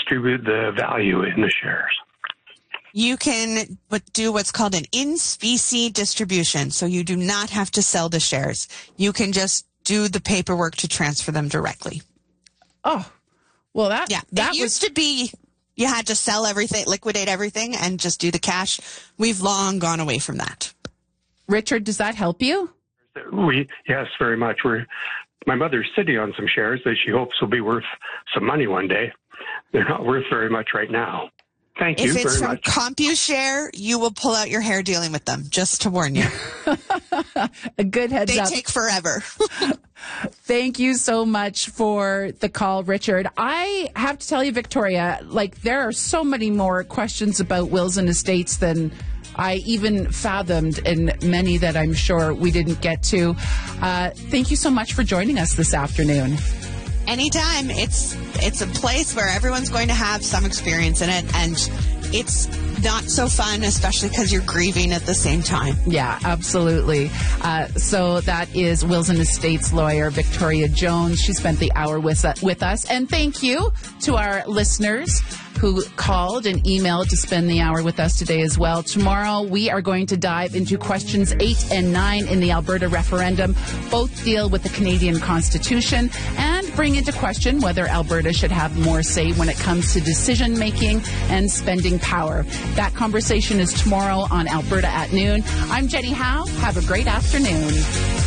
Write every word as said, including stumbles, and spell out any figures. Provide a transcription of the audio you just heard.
distribute the value in the shares? You can do what's called an in-specie distribution, so you do not have to sell the shares. You can just do the paperwork to transfer them directly. Oh, well, that yeah, that it used was... to be you had to sell everything, liquidate everything, and just do the cash. We've long gone away from that. Richard, does that help you? We yes, very much. We're my mother's sitting on some shares that she hopes will be worth some money one day. They're not worth very much right now. Thank you very much. If it's from CompuShare, you will pull out your hair dealing with them, just to warn you. A good heads they up. They take forever. Thank you so much for the call, Richard. I have to tell you, Victoria, like there are so many more questions about wills and estates than I even fathomed, and many that I'm sure we didn't get to. Uh, thank you so much for joining us this afternoon. Anytime. It's it's a place where everyone's going to have some experience in it, and it's not so fun, especially because you're grieving at the same time. Yeah, absolutely. Uh, so that is Wills and Estates lawyer Victoria Jones. She spent the hour with, uh, with us. And thank you to our listeners who called and emailed to spend the hour with us today as well. Tomorrow, we are going to dive into questions eight and nine in the Alberta referendum. Both deal with the Canadian Constitution and bring into question whether Alberta should have more say when it comes to decision-making and spending power. That conversation is tomorrow on Alberta at noon. I'm Jenny Howe. Have a great afternoon.